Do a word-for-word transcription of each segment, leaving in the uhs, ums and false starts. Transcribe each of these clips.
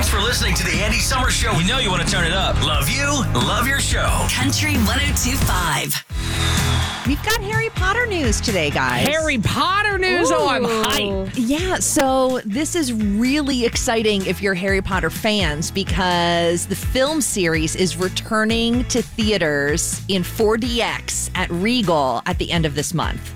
Thanks for listening to the Andy Summer Show. We know you want to turn it up. Love you. Love your show. Country one oh two point five. We've got Harry Potter news today, guys. Harry Potter news? Ooh. Oh, I'm hyped. Yeah, so this is really exciting if you're Harry Potter fans because the film series is returning to theaters in four D X at Regal at the end of this month.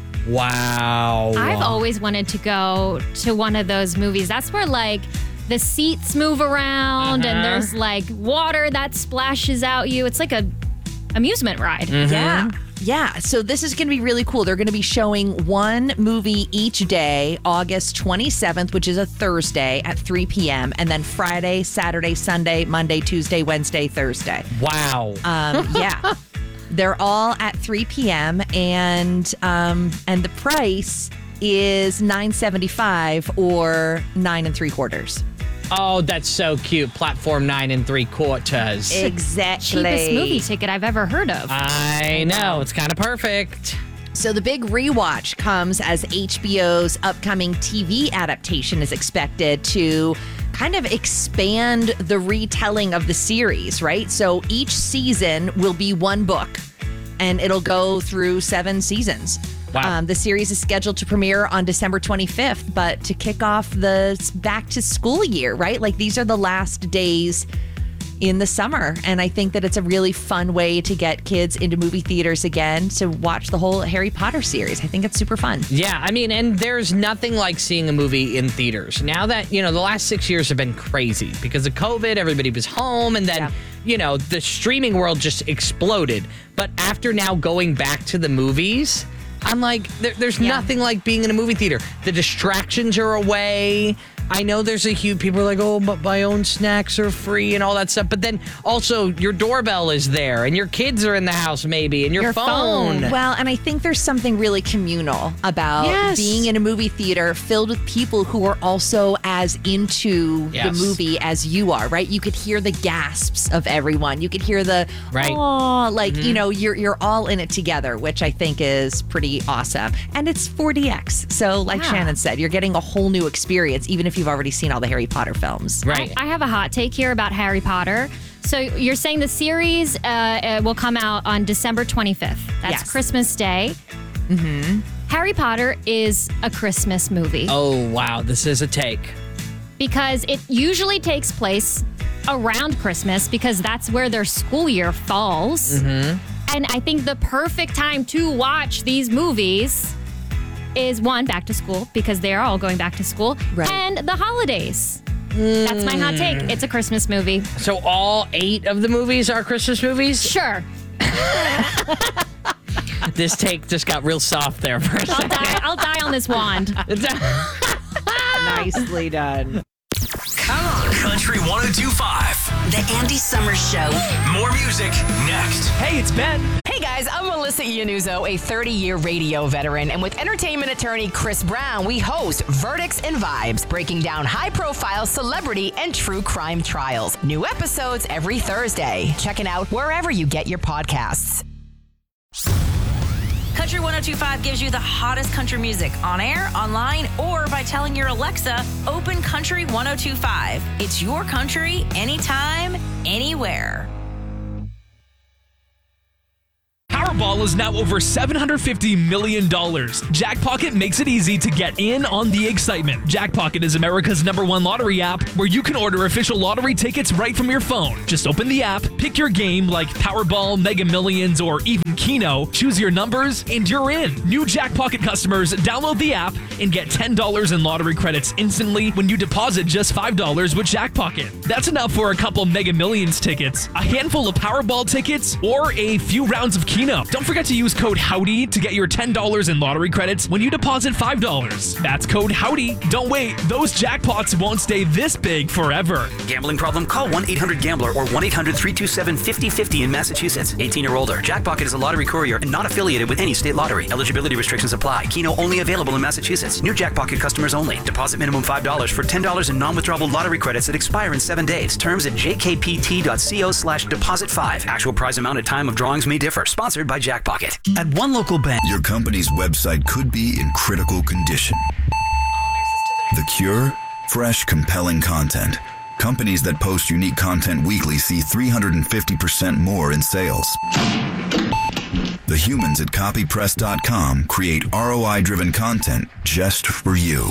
Wow. I've always wanted to go to one of those movies. That's where, like, the seats move around uh-huh. and there's, like, water that splashes out you. It's like a amusement ride. Mm-hmm. Yeah. Yeah, so this is going to be really cool. They're going to be showing one movie each day, August twenty-seventh, which is a Thursday at three p.m., and then Friday, Saturday, Sunday, Monday, Tuesday, Wednesday, Thursday. Wow. Um, yeah. They're all at three p.m., and um, and the price is nine seventy-five or nine and three quarters. Oh, that's so cute. Platform nine and three quarters. Exactly. Cheapest movie ticket I've ever heard of. I know. It's kind of perfect. So the big rewatch comes as H B O's upcoming T V adaptation is expected to kind of expand the retelling of the series, right? So each season will be one book, and it'll go through seven seasons. Wow. Um, the series is scheduled to premiere on December twenty-fifth, but to kick off the back to school year, right? Like these are the last days in the summer. And I think that it's a really fun way to get kids into movie theaters again to watch the whole Harry Potter series. I think it's super fun. Yeah, I mean, and there's nothing like seeing a movie in theaters. Now that, you know, the last six years have been crazy because of COVID, everybody was home, and then, yeah. you know, the streaming world just exploded. But after now going back to the movies, I'm like, there, there's yeah. nothing like being in a movie theater. The distractions are away. I know there's a huge, people are like, oh, but my own snacks are free and all that stuff. But then also your doorbell is there and your kids are in the house maybe and your, your phone. phone. Well, and I think there's something really communal about yes. being in a movie theater filled with people who are also as into yes. the movie as you are, right? You could hear the gasps of everyone. You could hear the, right. oh, like, mm-hmm. you know, you're you're all in it together, which I think is pretty awesome. And it's four D X. So like yeah. Shannon said, you're getting a whole new experience, even if you've already seen all the Harry Potter films. Right. I, I have a hot take here about Harry Potter. So you're saying the series uh, uh, will come out on December twenty-fifth. That's yes. Christmas Day. Mm-hmm. Harry Potter is a Christmas movie. Oh, wow. This is a take. Because it usually takes place around Christmas because that's where their school year falls. Mm-hmm. And I think the perfect time to watch these movies is one, back to school, because they're all going back to school, right. and the holidays. Mm. That's my hot take. It's a Christmas movie. So all eight of the movies are Christmas movies? Sure. This take just got real soft there for a I'll second. die, I'll die on this wand. Nicely done. Come on, Country one oh two point five. The Andy Summer Show. More music next. Hey, it's Ben. Hey guys, I'm Melissa Iannuzzo, a thirty-year radio veteran, and with entertainment attorney Chris Brown, we host Verdicts and Vibes, breaking down high-profile celebrity and true crime trials. New episodes every Thursday. Check it out wherever you get your podcasts. Country one oh two point five gives you the hottest country music on air, online, or by telling your Alexa, open Country one oh two point five. It's your country, anytime, anywhere. Powerball is now over seven hundred fifty million dollars. Jackpocket makes it easy to get in on the excitement. Jackpocket is America's number one lottery app where you can order official lottery tickets right from your phone. Just open the app, pick your game like Powerball, Mega Millions, or even Keno, choose your numbers, and you're in. New Jackpocket customers download the app and get ten dollars in lottery credits instantly when you deposit just five dollars with Jackpocket. That's enough for a couple Mega Millions tickets, a handful of Powerball tickets, or a few rounds of Keno. Don't forget to use code HOWDY to get your ten dollars in lottery credits when you deposit five dollars. That's code HOWDY. Don't wait. Those jackpots won't stay this big forever. Gambling problem? Call one eight hundred gambler or one eight hundred three two seven five zero five zero in Massachusetts. eighteen or older. Jackpocket is a lottery courier and not affiliated with any state lottery. Eligibility restrictions apply. Keno only available in Massachusetts. New Jackpocket customers only. Deposit minimum five dollars for ten dollars in non-withdrawable lottery credits that expire in seven days. Terms at jkpt.co slash deposit five. Actual prize amount at time of drawings may differ. Sponsored by Jackpocket. At one local bank. Your company's website could be in critical condition. The cure? Fresh, compelling content. Companies that post unique content weekly see three hundred fifty percent more in sales. The humans at copy press dot com create R O I-driven content just for you.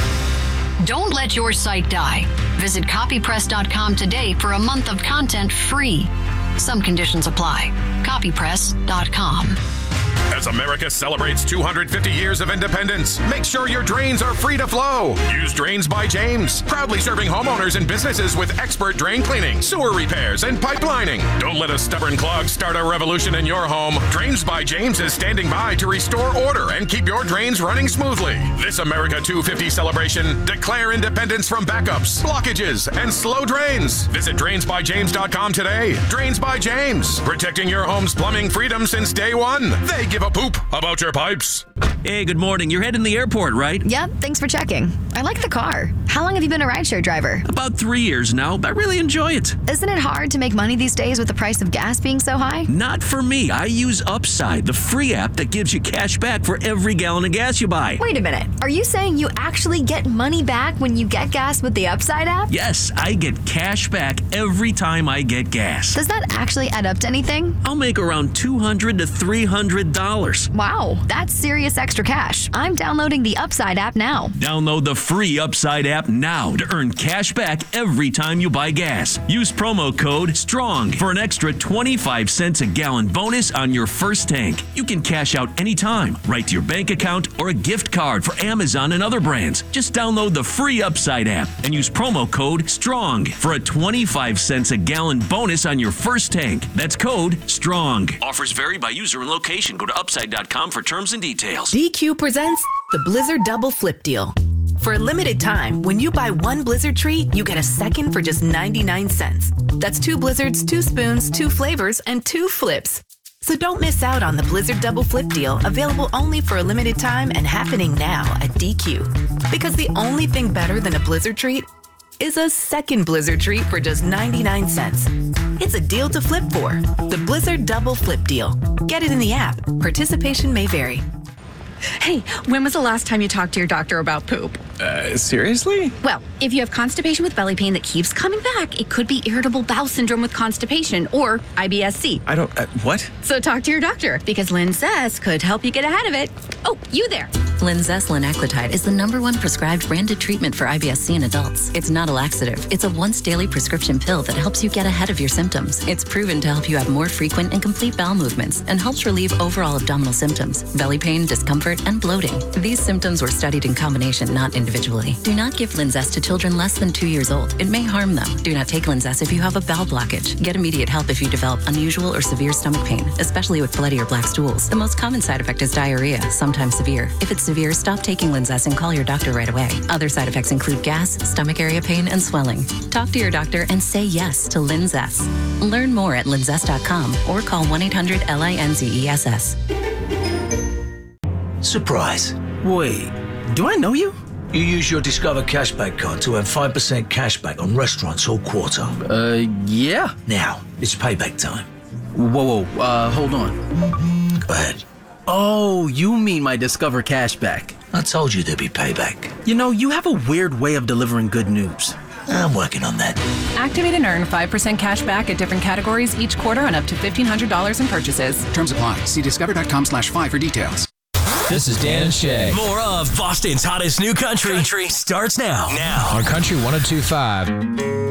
Don't let your site die. Visit copy press dot com today for a month of content free. Some conditions apply. copy press dot com. As America celebrates two hundred fifty years of independence, make sure your drains are free to flow. Use Drains by James, proudly serving homeowners and businesses with expert drain cleaning, sewer repairs, and pipelining. Don't let a stubborn clog start a revolution in your home. Drains by James is standing by to restore order and keep your drains running smoothly. This America two hundred fifty celebration, declare independence from backups, blockages, and slow drains. Visit drains by james dot com today. Drains by James, protecting your home's plumbing freedom since day one. They give a poop about your pipes. Hey, good morning. You're heading to the airport, right? Yep, thanks for checking. I like the car. How long have you been a rideshare driver? About three years now. I really enjoy it. Isn't it hard to make money these days with the price of gas being so high? Not for me. I use Upside, the free app that gives you cash back for every gallon of gas you buy. Wait a minute. Are you saying you actually get money back when you get gas with the Upside app? Yes, I get cash back every time I get gas. Does that actually add up to anything? I'll make around two hundred to three hundred dollars. Wow, that's serious extra cash. I'm downloading the Upside app now. Download the free Upside app now to earn cash back every time you buy gas. Use promo code STRONG for an extra twenty-five cents a gallon bonus on your first tank. You can cash out anytime, right to your bank account or a gift card for Amazon and other brands. Just download the free Upside app and use promo code STRONG for a twenty-five cents a gallon bonus on your first tank. That's code STRONG. Offers vary by user and location. Go to upside dot com for terms and details. D Q presents the Blizzard Double Flip Deal. For a limited time, when you buy one Blizzard treat, you get a second for just ninety-nine cents. That's two Blizzards, two spoons, two flavors, and two flips. So don't miss out on the Blizzard Double Flip Deal, available only for a limited time and happening now at D Q. Because the only thing better than a Blizzard treat is a second Blizzard treat for just ninety-nine cents. It's a deal to flip for. The Blizzard Double Flip Deal. Get it in the app. Participation may vary. Hey, when was the last time you talked to your doctor about poop? Uh, seriously? Well, if you have constipation with belly pain that keeps coming back, it could be irritable bowel syndrome with constipation or I B S C. I don't, uh, what? So talk to your doctor because Linzess could help you get ahead of it. Oh, you there. Linzess linaclotide is the number one prescribed branded treatment for I B S C in adults. It's not a laxative. It's a once daily prescription pill that helps you get ahead of your symptoms. It's proven to help you have more frequent and complete bowel movements and helps relieve overall abdominal symptoms, belly pain, discomfort, and bloating. These symptoms were studied in combination, not individually. Do not give Linzess to children less than two years old. It may harm them. Do not take Linzess if you have a bowel blockage. Get immediate help if you develop unusual or severe stomach pain, especially with bloody or black stools. The most common side effect is diarrhea, sometimes severe. If it's severe, stop taking Linzess and call your doctor right away. Other side effects include gas, stomach area pain, and swelling. Talk to your doctor and say yes to Linzess. Learn more at linzess dot com or call one eight hundred L I N Z E S S. Surprise. Wait, do I know you? You use your Discover Cashback card to earn five percent cashback on restaurants all quarter. Uh, yeah. Now, it's payback time. Whoa, whoa, uh, hold on. Go ahead. Oh, you mean my Discover Cashback. I told you there'd be payback. You know, you have a weird way of delivering good news. I'm working on that. Activate and earn five percent cash back at different categories each quarter on up to fifteen hundred dollars in purchases. Terms apply. See discover dot com slash five for details. This is Dan and Shay. More of Boston's hottest new country, country starts now. Now on Country one oh two point five.